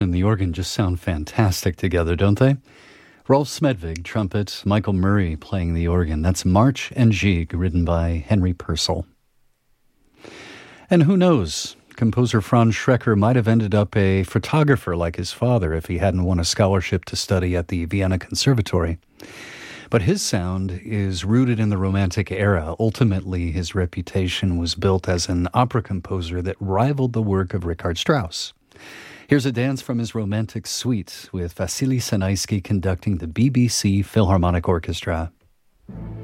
and the organ just sound fantastic together, don't they? Rolf Smedvig, trumpet, Michael Murray playing the organ. That's March and Gigue, written by Henry Purcell. And who knows? Composer Franz Schrecker might have ended up a photographer like his father if he hadn't won a scholarship to study at the Vienna Conservatory. But his sound is rooted in the Romantic era. Ultimately, his reputation was built as an opera composer that rivaled the work of Richard Strauss. Here's a dance from his Romantic Suite with Vasily Sanaisky conducting the BBC Philharmonic Orchestra.